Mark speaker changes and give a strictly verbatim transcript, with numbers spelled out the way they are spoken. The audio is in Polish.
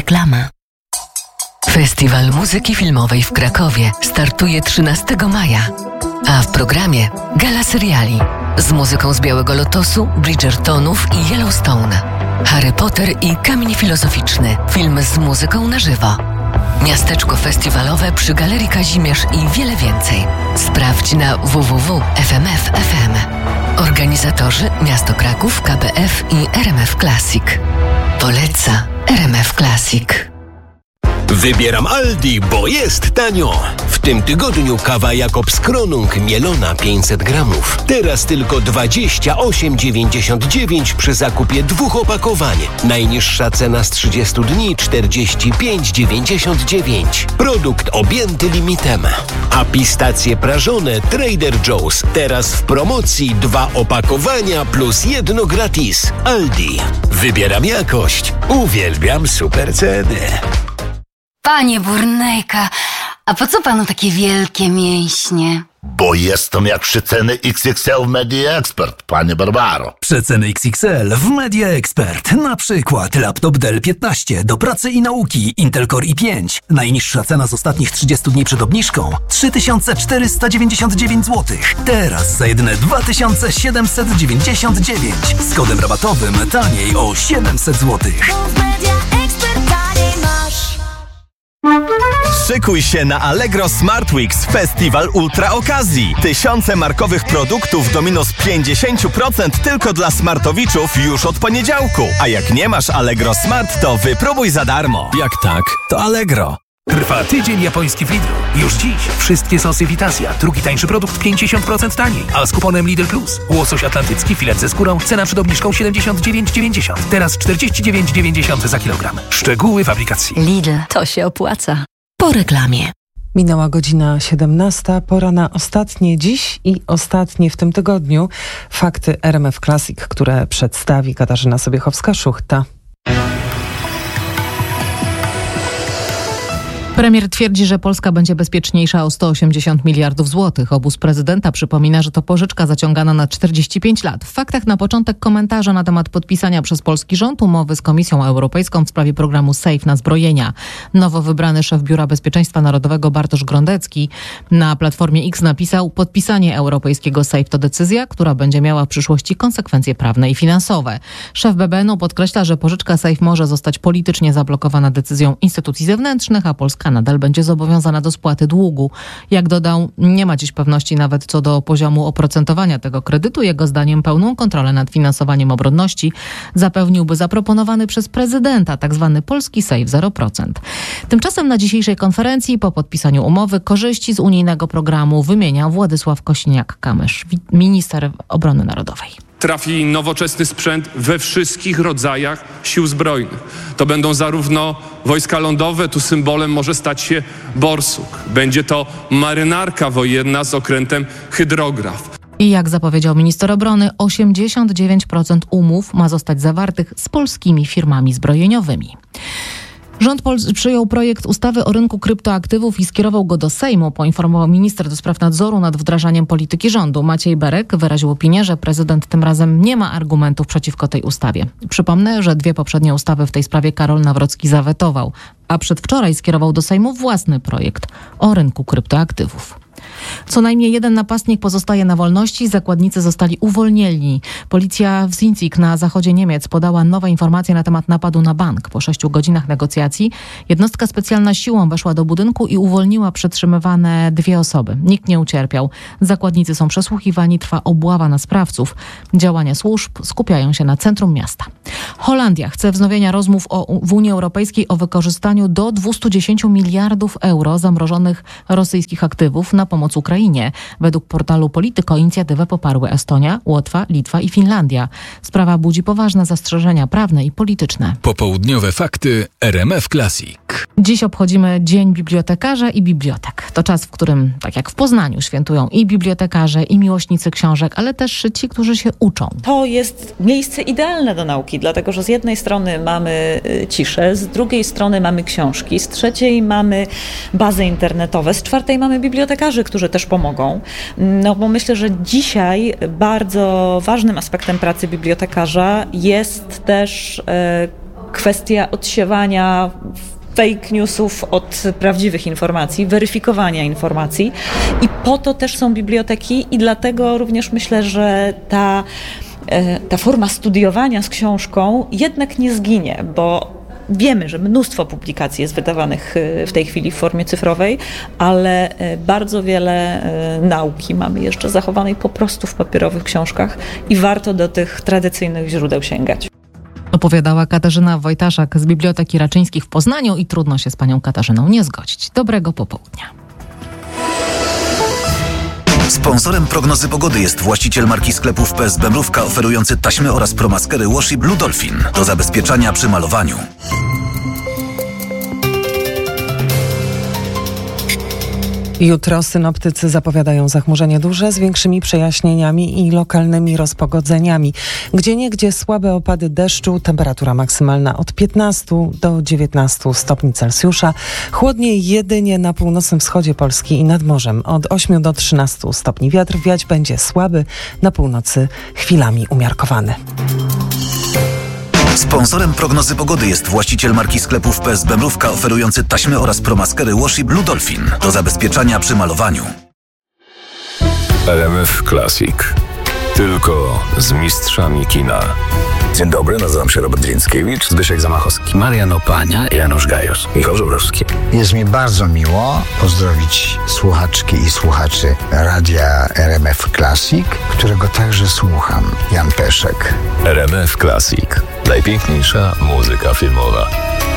Speaker 1: Reklama. Festiwal Muzyki Filmowej w Krakowie startuje trzynastego maja, a w programie gala seriali z muzyką z Białego Lotosu, Bridgertonów i Yellowstone, Harry Potter i Kamień Filozoficzny, film z muzyką na żywo, miasteczko festiwalowe przy Galerii Kazimierz i wiele więcej. Sprawdź na w w w kropka f m f kropka f m. Organizatorzy Miasto Kraków, K B F i R M F Classic. Poleca R M F Classic.
Speaker 2: Wybieram Aldi, bo jest tanio. W tym tygodniu kawa Jakobs Kronung mielona pięćset gramów. Teraz tylko dwadzieścia osiem dziewięćdziesiąt dziewięć przy zakupie dwóch opakowań. Najniższa cena z trzydziestu dni czterdzieści pięć dziewięćdziesiąt dziewięć. Produkt objęty limitem. A pistacje prażone Trader Joe's. Teraz w promocji dwa opakowania plus jedno gratis. Aldi. Wybieram jakość. Uwielbiam super ceny.
Speaker 3: Panie Burnejka, a po co panu takie wielkie mięśnie?
Speaker 4: Bo jestem jak przeceny X X L w Media Expert, panie Barbaro.
Speaker 5: Przeceny X X L w Media Expert. Na przykład laptop Dell piętnaście do pracy i nauki Intel Core i pięć. Najniższa cena z ostatnich trzydziestu dni przed obniżką trzy tysiące czterysta dziewięćdziesiąt dziewięć złotych. Teraz za jedyne dwa tysiące siedemset dziewięćdziesiąt dziewięć. Z kodem rabatowym taniej o siedemset złotych.
Speaker 6: Szykuj się na Allegro Smart Weeks Festiwal Ultra Okazji. Tysiące markowych produktów do minus pięćdziesiąt procent tylko dla smartowiczów już od poniedziałku. A jak nie masz Allegro Smart, to wypróbuj za darmo. Jak tak, to Allegro.
Speaker 7: Trwa tydzień japoński w Lidlu. Już dziś wszystkie sosy Vitasia. Drugi tańszy produkt pięćdziesiąt procent taniej. A z kuponem Lidl Plus. Łosoś atlantycki, filet ze skórą. Cena przed obniżką siedemdziesiąt dziewięć dziewięćdziesiąt. Teraz czterdzieści dziewięć dziewięćdziesiąt za kilogram. Szczegóły w aplikacji.
Speaker 3: Lidl, to się opłaca.
Speaker 1: Po reklamie.
Speaker 8: Minęła godzina siedemnasta, pora na ostatnie dziś i ostatnie w tym tygodniu fakty R M F Classic, które przedstawi Katarzyna Sobiechowska-Szuchta.
Speaker 9: Premier twierdzi, że Polska będzie bezpieczniejsza o sto osiemdziesiąt miliardów złotych. Obóz prezydenta przypomina, że to pożyczka zaciągana na czterdzieści pięć lat. W faktach na początek komentarze na temat podpisania przez polski rząd umowy z Komisją Europejską w sprawie programu SAFE na zbrojenia. Nowo wybrany szef Biura Bezpieczeństwa Narodowego Bartosz Grondecki na Platformie X napisał: podpisanie europejskiego SAFE to decyzja, która będzie miała w przyszłości konsekwencje prawne i finansowe. Szef B B N u podkreśla, że pożyczka SAFE może zostać politycznie zablokowana decyzją instytucji zewnętrznych, a Polska nadal będzie zobowiązana do spłaty długu. Jak dodał, nie ma dziś pewności nawet co do poziomu oprocentowania tego kredytu. Jego zdaniem pełną kontrolę nad finansowaniem obronności zapewniłby zaproponowany przez prezydenta tzw. polski SAFE zero procent. Tymczasem na dzisiejszej konferencji po podpisaniu umowy korzyści z unijnego programu wymienia Władysław Kosiniak-Kamysz, minister obrony narodowej.
Speaker 10: Trafi nowoczesny sprzęt we wszystkich rodzajach sił zbrojnych. To będą zarówno wojska lądowe, tu symbolem może stać się borsuk. Będzie to marynarka wojenna z okrętem hydrograf.
Speaker 9: I jak zapowiedział minister obrony, osiemdziesiąt dziewięć procent umów ma zostać zawartych z polskimi firmami zbrojeniowymi. Rząd Pol- przyjął projekt ustawy o rynku kryptoaktywów i skierował go do Sejmu, poinformował minister do spraw nadzoru nad wdrażaniem polityki rządu. Maciej Berek wyraził opinię, że prezydent tym razem nie ma argumentów przeciwko tej ustawie. Przypomnę, że dwie poprzednie ustawy w tej sprawie Karol Nawrocki zawetował, a przedwczoraj skierował do Sejmu własny projekt o rynku kryptoaktywów. Co najmniej jeden napastnik pozostaje na wolności, zakładnicy zostali uwolnieni. Policja w Sinzig na zachodzie Niemiec podała nowe informacje na temat napadu na bank. Po sześciu godzinach negocjacji jednostka specjalna siłą weszła do budynku i uwolniła przetrzymywane dwie osoby. Nikt nie ucierpiał. Zakładnicy są przesłuchiwani, trwa obława na sprawców. Działania służb skupiają się na centrum miasta. Holandia chce wznowienia rozmów o, w Unii Europejskiej o wykorzystaniu do dwieście dziesięć miliardów euro zamrożonych rosyjskich aktywów na pomoc Ukrainie. Według portalu Polityko inicjatywę poparły Estonia, Łotwa, Litwa i Finlandia. Sprawa budzi poważne zastrzeżenia prawne i polityczne.
Speaker 11: Popołudniowe fakty R M F Classic.
Speaker 9: Dziś obchodzimy Dzień Bibliotekarza i Bibliotek. To czas, w którym, tak jak w Poznaniu, świętują i bibliotekarze, i miłośnicy książek, ale też ci, którzy się uczą.
Speaker 12: To jest miejsce idealne do nauki, dlatego że z jednej strony mamy ciszę, z drugiej strony mamy książki, z trzeciej mamy bazy internetowe, z czwartej mamy bibliotekarzy, którzy też pomogą. No bo myślę, że dzisiaj bardzo ważnym aspektem pracy bibliotekarza jest też e, kwestia odsiewania fake newsów od prawdziwych informacji, weryfikowania informacji i po to też są biblioteki i dlatego również myślę, że ta, ta forma studiowania z książką jednak nie zginie, bo wiemy, że mnóstwo publikacji jest wydawanych w tej chwili w formie cyfrowej, ale bardzo wiele nauki mamy jeszcze zachowanej po prostu w papierowych książkach i warto do tych tradycyjnych źródeł sięgać.
Speaker 9: Opowiadała Katarzyna Wojtaszak z Biblioteki Raczyńskich w Poznaniu i trudno się z panią Katarzyną nie zgodzić. Dobrego popołudnia.
Speaker 13: Sponsorem prognozy pogody jest właściciel marki sklepów P S B Mrówka oferujący taśmy oraz promaskery Washi Blue Dolphin do zabezpieczania przy malowaniu.
Speaker 8: Jutro synoptycy zapowiadają zachmurzenie duże z większymi przejaśnieniami i lokalnymi rozpogodzeniami. Gdzieniegdzie słabe opady deszczu, temperatura maksymalna od piętnastu do dziewiętnastu stopni Celsjusza. Chłodniej jedynie na północnym wschodzie Polski i nad morzem. Od ośmiu do trzynastu stopni wiatr wiać będzie słaby, na północy chwilami umiarkowany.
Speaker 13: Sponsorem prognozy pogody jest właściciel marki sklepów P S B Mrówka oferujący taśmy oraz promaskery Washi Blue Dolphin do zabezpieczania przy malowaniu.
Speaker 14: R M F Classic. Tylko z mistrzami kina.
Speaker 15: Dzień dobry, nazywam się Robert Więckiewicz, Zbyszek Zamachowski,
Speaker 16: Marian Opania, Janusz Gajos,
Speaker 15: Michał Żubrowski.
Speaker 17: Jest mi bardzo miło pozdrowić słuchaczki i słuchaczy Radia R M F Classic, którego także słucham. Jan Peszek.
Speaker 14: R M F Classic. Najpiękniejsza muzyka filmowa.